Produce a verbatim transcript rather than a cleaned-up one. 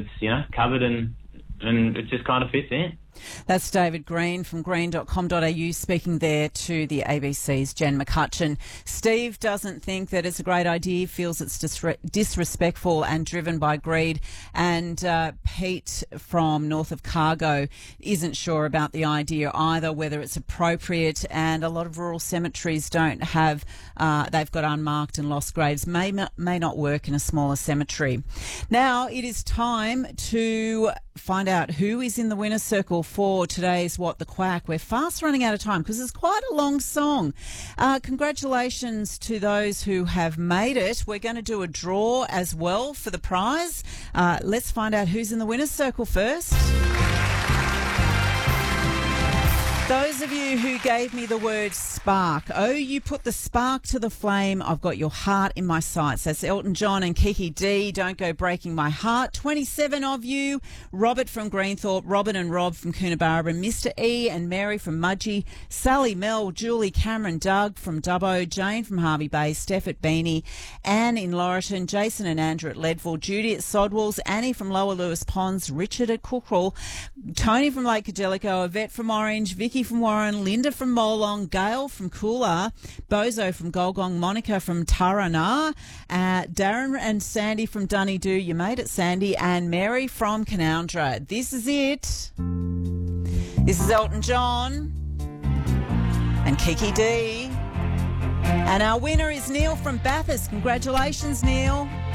it's, you know, covered and, and it just kind of fits in. That's David Green from green dot com dot a u speaking there to the A B C's Jen McCutcheon. Steve doesn't think that it's a great idea, feels it's disre- disrespectful and driven by greed. And uh, Pete from north of Cargo isn't sure about the idea either, whether it's appropriate. And a lot of rural cemeteries don't have, uh, they've got unmarked and lost graves, may, may not work in a smaller cemetery. Now it is time to find out who is in the winner's circle for today's What the Quack. We're fast running out of time because it's quite a long song. Uh, congratulations to those who have made it. We're going to do a draw as well for the prize. Uh, let's find out who's in the winner's circle first. Those of you who gave me the word spark, oh, you put the spark to the flame, I've got your heart in my sights. That's Elton John and Kiki D, Don't Go Breaking My Heart. twenty-seven of you, Robert from Greenthorpe, Robin and Rob from Coonabarabra, Mister E and Mary from Mudgee, Sally, Mel, Julie, Cameron, Doug from Dubbo, Jane from Harvey Bay, Steph at Beanie, Anne in Laurelton, Jason and Andrew at Leadville, Judy at Sodwells, Annie from Lower Lewis Ponds, Richard at Cookrell, Tony from Lake Cajelico, Yvette from Orange, Vicky from Warren, Linda from Molong, Gail from Coolah, Bozo from Golgong, Monica from Tarana, uh, Darren and Sandy from Dunedoo, you made it Sandy, and Mary from Canoundra. This is it. This is Elton John and Kiki D. And our winner is Neil from Bathurst. Congratulations, Neil.